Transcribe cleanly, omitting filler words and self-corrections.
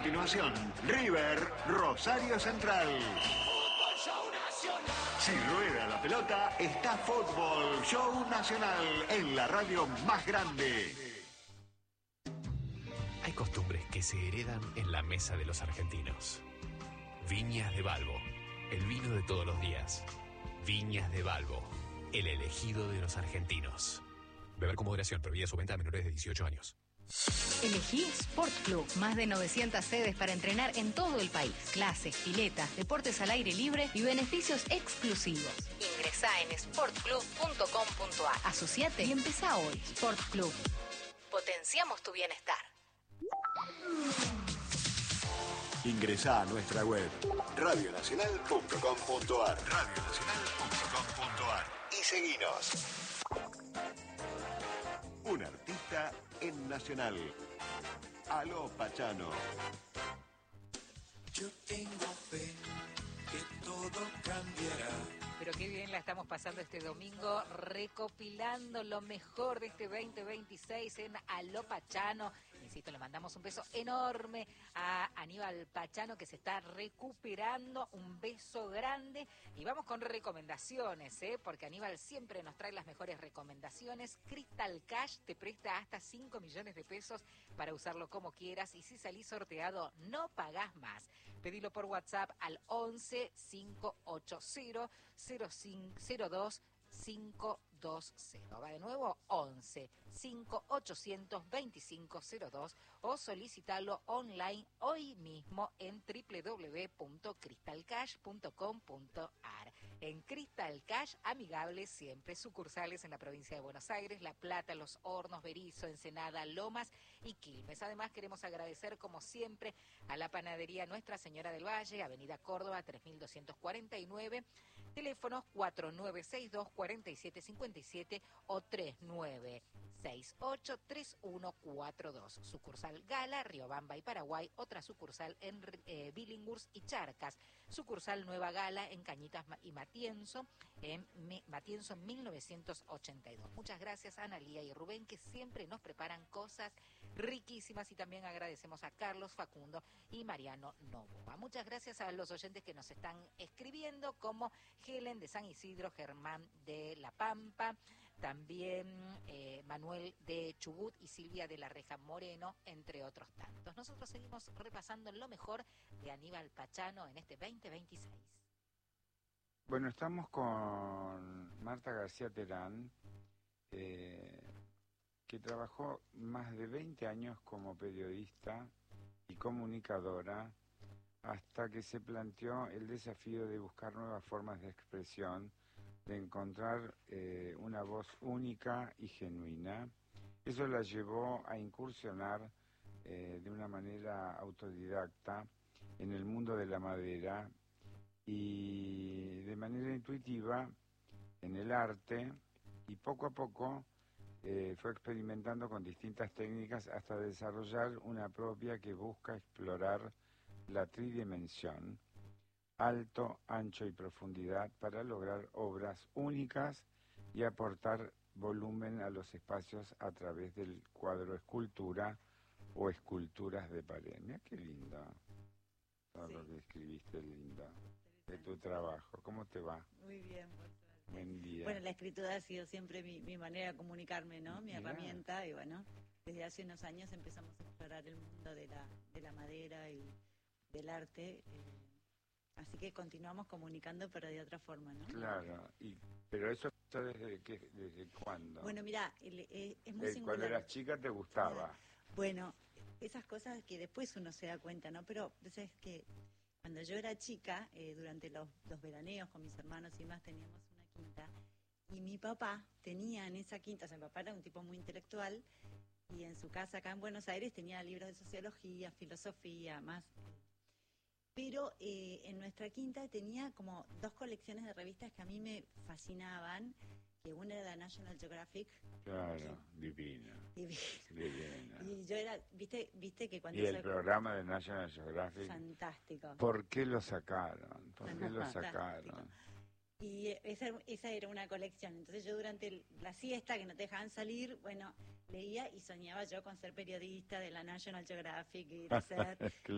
continuación, River Rosario Central. Si rueda la pelota, está Fútbol Show Nacional en la radio más grande. Hay costumbres que se heredan en la mesa de los argentinos. Viñas de Balbo, el vino de todos los días. Viñas de Balbo, el elegido de los argentinos. Beber con moderación, prohibida su venta a menores de 18 años. Elegí Sport Club. Más de 900 sedes para entrenar en todo el país. Clases, piletas, deportes al aire libre y beneficios exclusivos. Ingresá en sportclub.com.ar. Asociate y empezá hoy. Sport Club. Potenciamos tu bienestar. Ingresá a nuestra web radionacional.com.ar radionacional.com.ar y seguinos. Un artista en Nacional. Aló Pachano. Yo tengo fe que todo cambiará. Pero qué bien la estamos pasando este domingo, recopilando lo mejor de este 2026 en Aló Pachano. Insisto, le mandamos un beso enorme a Aníbal Pachano, que se está recuperando. Un beso grande. Y vamos con recomendaciones, porque Aníbal siempre nos trae las mejores recomendaciones. Crystal Cash te presta hasta 5 millones de pesos para usarlo como quieras. Y si salís sorteado, no pagás más. Pedilo por WhatsApp al 11 580 0502 520. Va de nuevo, 11 5800 2502 o solicitalo online hoy mismo en www.crystalcash.com.ar. En Crystal Cash, amigables siempre. Sucursales en la provincia de Buenos Aires, La Plata, Los Hornos, Berisso, Ensenada, Lomas y Quilmes. Además, queremos agradecer, como siempre, a la panadería Nuestra Señora del Valle, Avenida Córdoba, 3249, teléfonos 4962-4757 o 3968-3142. Sucursal Gala, Riobamba y Paraguay. Otra sucursal en Billinghurst y Charcas. Sucursal Nueva Gala en Cañitas y Matienzo, en Matienzo 1982. Muchas gracias a Analía y Rubén, que siempre nos preparan cosas riquísimas, y también agradecemos a Carlos, Facundo y Mariano Novoa. Muchas gracias a los oyentes que nos están escribiendo, como Helen de San Isidro, Germán de La Pampa, también Manuel de Chubut y Silvia de la Reja Moreno, entre otros tantos. Nosotros seguimos repasando lo mejor de Aníbal Pachano en este 2026. Bueno, estamos con Marta García Terán, que trabajó más de 20 años como periodista y comunicadora, hasta que se planteó el desafío de buscar nuevas formas de expresión, de encontrar una voz única y genuina. Eso la llevó a incursionar de una manera autodidacta en el mundo de la madera y de manera intuitiva en el arte, y poco a poco fue experimentando con distintas técnicas hasta desarrollar una propia que busca explorar la tridimensión, alto, ancho y profundidad, para lograr obras únicas y aportar volumen a los espacios a través del cuadro escultura o esculturas de pared. Mira qué lindo todo lo que escribiste, lindo, de tu trabajo. ¿Cómo te va? Muy bien, por suerte. Buen día. Bueno, la escritura ha sido siempre mi manera de comunicarme, ¿no? Mi herramienta, y bueno, desde hace unos años empezamos a explorar el mundo de la madera y del arte, así que continuamos comunicando, pero de otra forma, ¿no? Claro, pero eso ¿desde cuándo? Bueno, mira, es muy singular. Cuando eras chica te gustaba. Bueno, esas cosas que después uno se da cuenta, ¿no? Pero sabes que cuando yo era chica, durante los veraneos con mis hermanos y demás, teníamos una quinta, y mi papá tenía en esa quinta, o sea, mi papá era un tipo muy intelectual, y en su casa acá en Buenos Aires tenía libros de sociología, filosofía, más. Pero en nuestra quinta tenía como 2 colecciones de revistas que a mí me fascinaban, que una era la National Geographic. Claro, divina. Divina. Y yo era, viste que cuando... Y el programa de National Geographic. Fantástico. ¿Por qué lo sacaron? ¿Por qué lo sacaron? Y esa era una colección. Entonces yo durante la siesta, que no te dejaban salir, bueno, leía y soñaba yo con ser periodista de la National Geographic y de ser... Claro.